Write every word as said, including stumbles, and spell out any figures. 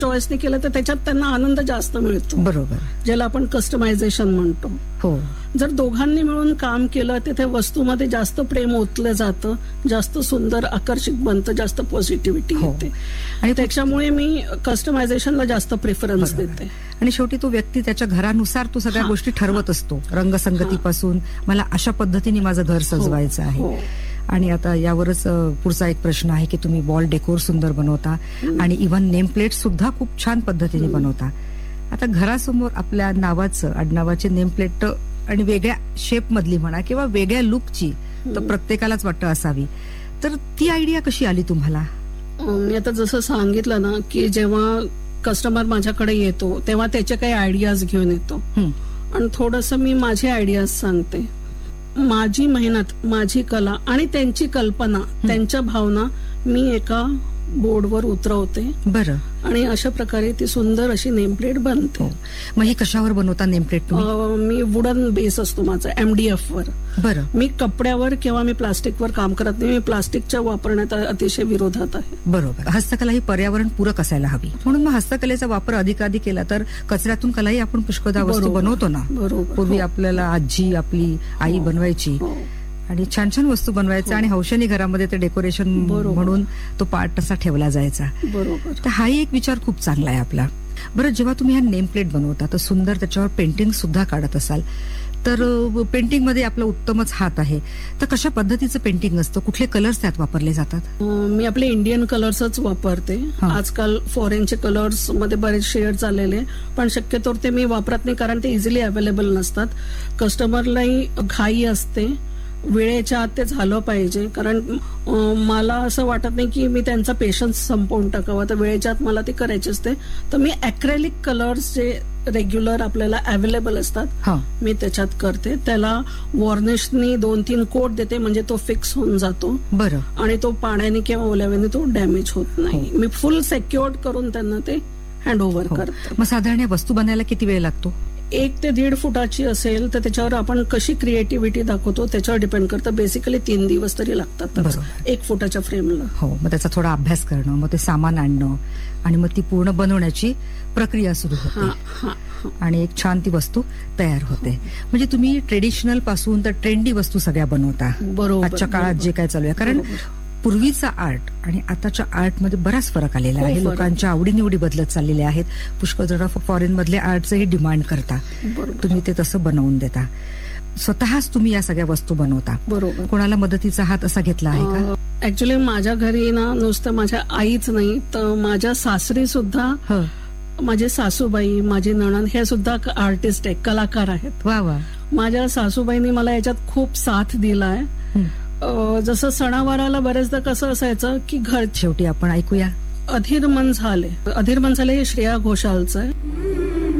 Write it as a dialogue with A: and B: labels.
A: चॉईसने केलं तर त्याच्यात त्यांना आनंद जास्त मिळतो.
B: बरोबर.
A: ज्याला आपण कस्टमायझेशन म्हणतो.
B: हो.
A: जर दोघांनी मिळून काम केलं तिथे वस्तूमध्ये जास्त प्रेम ओतलं जातं, जास्त सुंदर आकर्षक बनतं, जास्त पॉझिटिव्हिटी येते. आणि त्याच्यामुळे मी कस्टमायझेशनला जास्त प्रेफरन्स देते.
B: आणि शेवटी तो व्यक्ती त्याच्या घरानुसार तो सगळ्या गोष्टी ठरवत असतो. रंगसंगतीपासून मला अशा पद्धतीने माझं घर सजवायचं आहे. आणि आता यावरच पुढचा एक प्रश्न आहे की तुम्ही वॉल डेकोर सुंदर बनवता आणि इव्हन नेम प्लेट सुद्धा खूप छान पद्धतीने बनवता. आता घरासमोर आपल्या नावाचं आडनावाची नेम प्लेट आणि वेगळ्या शेप मधली म्हणा किंवा वेगळ्या लुकची तर प्रत्येकालाच वाटतं असावी, तर ती आयडिया कशी आली तुम्हाला?
A: मी आता जसं सांगितलं ना की जेव्हा कस्टमर माझ्याकडे येतो तेव्हा त्याचे काही आयडियाज घेऊन येतो आणि थोडस मी माझे आयडियाज सांगते. माझी मेहनत, माझी कला आणि त्यांची कल्पना, त्यांच्या भावना मी एका बोर्डवर उतरवते.
B: बरं.
A: आणि अशा प्रकारे ती सुंदर अशी नेमप्लेट बनते.
B: मग ही कशावर बनवता नेमप्लेट तुम्ही?
A: मी वुडन बेस असतो माझा, एमडीएफ वर.
B: बरं.
A: मी कपड्यावर किंवा मी प्लास्टिकवर काम करत नाही. मी प्लास्टिकच्या वापरण्यात अतिशय विरोधात आहे.
B: बरोबर. हस्तकला ही पर्यावरण पूरक असायला हवी, म्हणून मग हस्तकलेचा वापर अधिकाधिक केला तर कचऱ्यातून कलाही आपण पुष्कळदा वस्तू बनवतो ना.
A: बरोबर.
B: पूर्वी आपल्याला आजी आपली आई बनवायची आणि छान छान वस्तू बनवायचा आणि हौशनी घरामध्ये ते डेकोरेशन म्हणून तो पार्ट तसा ठेवला जायचा.
A: बरोबर.
B: तर हाही एक विचार खूप चांगला आहे आपला. बरं, जेव्हा तुम्ही हा नेम प्लेट बनवता तर सुंदर त्याच्यावर पेंटिंग सुद्धा काढत असाल, तर पेंटिंग मध्ये आपला उत्तमच हात आहे, तर कशा पद्धतीचं पेंटिंग असतं? कुठले कलर्स त्यात वापरले जातात?
A: मी आपले इंडियन कलर्सच वापरते. आजकाल फॉरेनचे कलर्स मध्ये बरेच शेड चाललेले, पण शक्यतो ते मी वापरत नाही कारण ते इझिली अवेलेबल नसतात. कस्टमरलाही घाई असते, वेळेच्या आत ते झालं पाहिजे. कारण मला असं वाटत नाही की मी त्यांचा पेशन्स संपवून टाकावा, तर वेळेच्या आत मला ते करायचे असते. तर मी अॅक्रेलिक कलर्स जे रेग्युलर आपल्याला अवेलेबल असतात मी त्याच्यात करते. त्याला वॉर्निशनी दोन तीन कोट देते म्हणजे तो फिक्स होऊन जातो.
B: बरं.
A: आणि तो पाण्याने किंवा ओल्याव्याने तो डॅमेज होत नाही. मी फुल सेक्युअर्ड करून त्यांना ते हँड ओव्हर करते.
B: मग साधारण या वस्तू बनायला किती वेळ लागतो?
A: एक ते दीड फुटाची असेल तर त्याच्यावर आपण कशी क्रिएटिव्हिटी दाखवतो त्याच्यावर डिपेंड करतं. बेसिकली तीन दिवस तरी लागतात एक फुटाच्या फ्रेमला.
B: हो. मग त्याचा थोडा अभ्यास करणं, मग ते सामान आणणं आणि मग ती पूर्ण बनवण्याची प्रक्रिया सुरू होते आणि एक छान ती वस्तू तयार होते. म्हणजे तुम्ही ट्रेडिशनल पासून तर ट्रेंडी वस्तू सगळ्या बनवता.
A: बरोबर.
B: आजच्या काळात जे काय चालू आहे, कारण पूर्वीचा आर्ट आणि आताच्या आर्ट मध्ये बराच फरक आलेला आहे. लोकांच्या आवडीनिवडी बदलत चाललेल्या आहेत. पुष्कळ जण फॉरेन मधले आर्टचंही डिमांड करता, तुम्ही ते तसं बनवून देता. स्वतःच तुम्ही या सगळ्या वस्तू बनवता.
A: बरोबर.
B: कोणाला मदतीचा हात असा घेतला आहे का?
A: ऍक्च्युली माझ्या घरी ना नुसतं माझ्या आईच नाही तर माझ्या सासरी सुद्धा, माझे सासूबाई, माझी नणंद हे सुद्धा आर्टिस्ट आहे, कलाकार आहेत.
B: वा वा.
A: माझ्या सासूबाईंनी मला याच्यात खूप साथ दिलाय. जसं सणावाराला बरेचदा कसं असायचं की घर,
B: शेवटी आपण ऐकूया
A: अधीर मन झाले. अधीर मन झाले हे श्रेया घोषालचं आहे.